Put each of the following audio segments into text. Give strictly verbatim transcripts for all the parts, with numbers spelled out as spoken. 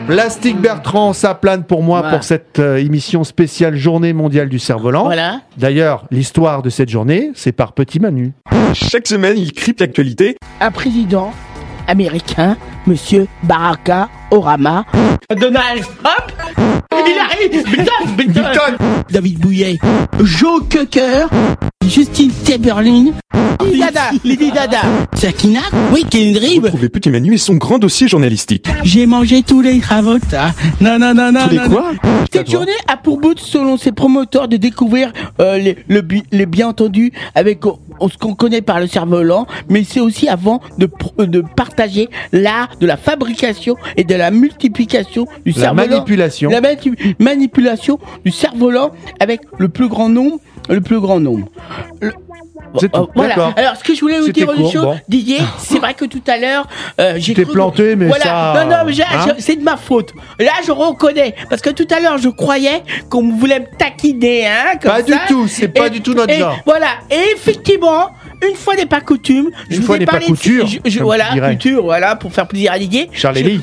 Plastique Bertrand, ça plane pour moi Voilà. pour cette euh, émission spéciale Journée mondiale du cerf-volant. Voilà. D'ailleurs, l'histoire de cette journée, c'est par Petit Manu. Chaque semaine, il crypte l'actualité. Un président américain, Monsieur Barack Obama. Donald Trump. Il arrive. Biden, Biden. David Bouillet. Joe Cocker. Justine Timberlake. Lady Dada. Lady Dada. Sakina. Oui, Kendrick. Retrouvez Petit Manu et son grand dossier journalistique. J'ai mangé tous les ravotas. Non, non, non, non. Tous les non, quoi? Cette journée a pour but, selon ses promoteurs, de découvrir euh, les, le, bi- les bien entendu avec euh, ce qu'on connaît par le cerf-volant, mais c'est aussi avant de, pr- de partager l'art de la fabrication et de la multiplication du La cerf-volant. manipulation. La mani- manipulation du cerf-volant avec le plus grand nombre. Le plus grand nombre. Le- C'est tout, Euh, voilà. d'accord. Alors, ce que je voulais vous C'était dire une court, chose, bon. Didier, c'est vrai que tout à l'heure, euh, j'ai t'es cru- planté, mais voilà. ça- Non, non, mais j'ai- hein je- c'est de ma faute. Là, je reconnais. Parce que tout à l'heure, je croyais qu'on voulait me taquiner, hein, comme Pas ça. du tout, c'est pas Et- du tout notre et genre. Voilà. Et effectivement, une fois n'est pas coutume, je Une vous fois ai n'est pas parlé de- couture, je- je- comme voilà, tu dirais. couture, voilà, pour faire plaisir à Didier. Charlélie.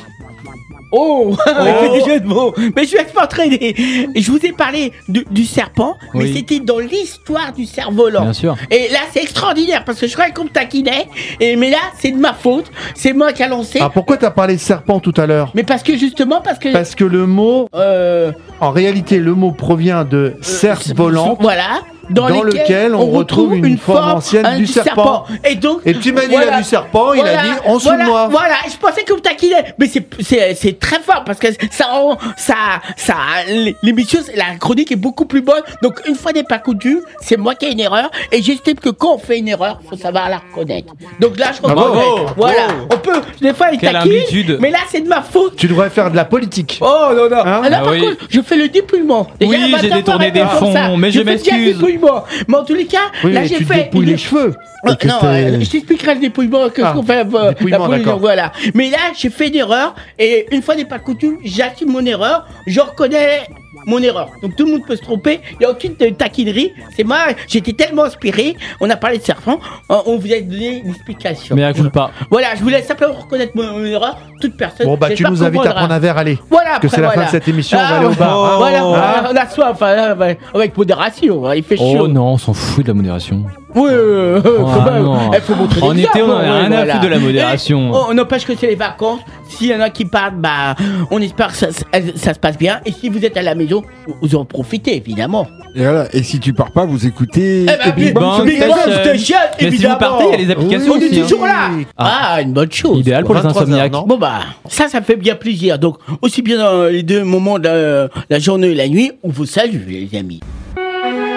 Oh, il fait des jeux de mots. Mais je vais m'entraîner. Et je vous ai parlé du, du serpent, mais Oui. c'était dans l'histoire du cerf-volant. Bien sûr. Et là, c'est extraordinaire parce que je croyais qu'on me taquinait. Et mais là, c'est de ma faute. C'est moi qui a lancé. Ah, pourquoi t'as parlé de serpent tout à l'heure? Mais parce que justement, parce que. Parce que le mot, euh, en réalité, le mot provient de cerf volant. Voilà. dans lequel on retrouve une forme ancienne hein, du serpent. Et donc. Et Petit Manu voilà. a vu serpent, il Voilà. a dit en dessous voilà. de moi. Voilà, je pensais que vous taquinez. Mais c'est, c'est, c'est très fort parce que ça, rend- ça, ça, l'émission, la chronique est beaucoup plus bonne. Donc, une fois n'est pas coutume, c'est moi qui ai une erreur. Et j'estime que quand on fait une erreur, faut savoir la reconnaître. Donc là, je reconnais. Bravo. Voilà. On peut, des fois, il Quelle taquine. habitude. Mais là, c'est de ma faute. Tu devrais faire de la politique. Oh non, non. Hein Ah, là, Ah par oui. contre, je fais le dépouillement. Déjà, Oui, maintenant, j'ai détourné faut des arrêter pour fonds, ça. mais je fais bien le m'excuse. dépouillement. Mais en tous les cas, Oui, là, mais j'ai tu te fait. dépouilles une- les cheveux. Euh, Et que non, t'es- euh, je t'expliquerai le dépouillement que Ah, ce qu'on fait. euh, dépouillement, la police, d'accord. voilà. Mais là, j'ai fait une erreur et une fois n'est pas coutume, j'assume mon erreur. Je reconnais mon erreur. Donc tout le monde peut se tromper. Il n'y a aucune euh, taquinerie. C'est moi. J'étais tellement inspiré. On a parlé de serpent. euh, On vous a donné une explication. Mais à coup pas. Voilà, je voulais simplement reconnaître mon, mon erreur. Toute personne. Bon, bah, tu j'espère nous invites à comprendra. prendre un verre, allez. Voilà, Parce que après, c'est la voilà. fin de cette émission, on va Ah, aller au ouais. bar. hein. Voilà, Hein voilà, on a soif, hein, ouais, avec modération, hein, il fait chaud. Oh non, on s'en fout de la modération. Oui, euh, faut, Ah, pas- non. eh, faut montrer En l'exemple, été, on en a ouais, rien à voilà. foutre de la modération. Et on n'empêche que c'est les vacances. S'il y en a qui partent, bah, on espère que ça, ça, ça se passe bien. Et si vous êtes à la maison, vous en profitez, évidemment. Et voilà. Et si tu pars pas, vous écoutez. Eh ben, Big Big Bang Bang Big Station. Bang Station. Station, Mais si vous évidemment. partez, il y a les applications On est aussi, hein. toujours là. Ah. Ah, une bonne chose. Idéal pour les vingt-trois heures, insomniaques. non Bon bah, ça, ça fait bien plaisir. Donc, aussi bien dans les deux moments de la journée et la nuit, on vous salue, les amis.